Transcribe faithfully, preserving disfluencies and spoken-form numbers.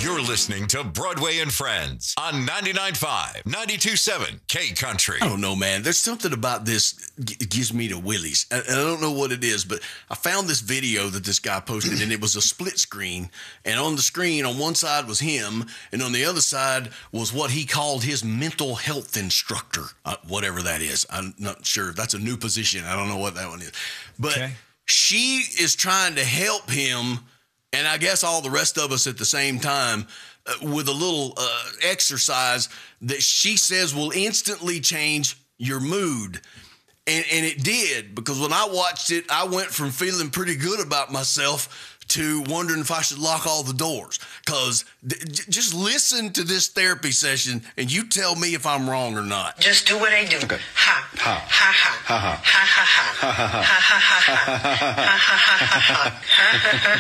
You're listening to Broadway and Friends on ninety-nine point five, ninety-two point seven K Country. I don't know, man. There's something about this g- gives me the willies. And I don't know what it is, but I found this video that this guy posted, and it was a split screen. And on the screen, on one side was him, and on the other side was what he called his mental health instructor, uh, whatever that is. I'm not sure. That's a new position. I don't know what that one is. But Okay. she is trying to help him, and I guess all the rest of us at the same time, uh, with a little uh, exercise that she says will instantly change your mood. And, and it did, because when I watched it, I went from feeling pretty good about myself to wondering if I should lock all the doors. Because th- j- just listen to this therapy session and you tell me if I'm wrong or not. Just do what I do. Okay. Ha. Ha. Ha ha. Ha ha. Ha ha ha. Ha ha ha ha. Ha ha ha ha.